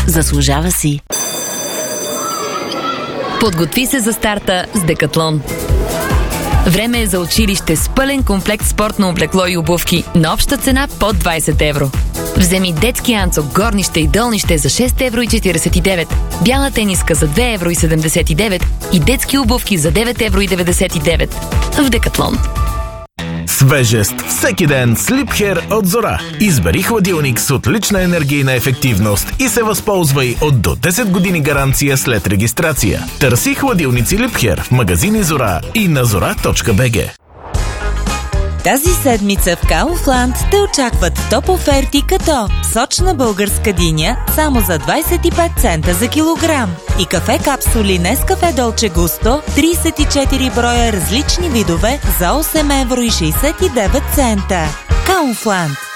Заслужава си. Подготви се за старта с Декатлон. Време е за училище с пълен комплект спортно облекло и обувки на обща цена под 20 евро. Вземи детски анцук, горнище и долнище за 6,49 евро, бяла тениска за 2,79 евро и детски обувки за 9,99 евро. В Декатлон. Свежест всеки ден с Liebherr от Зора. Избери хладилник с отлична енергийна ефективност и се възползвай от до 10 години гаранция след регистрация. Търси хладилници Liebherr в магазини Зора и на zora.bg. Тази седмица в Kaufland те очакват топ оферти като сочна българска диня само за 25 цента за килограм и кафе капсули Nescafé Dolce Gusto 34 броя различни видове за 8,69 евро. Kaufland.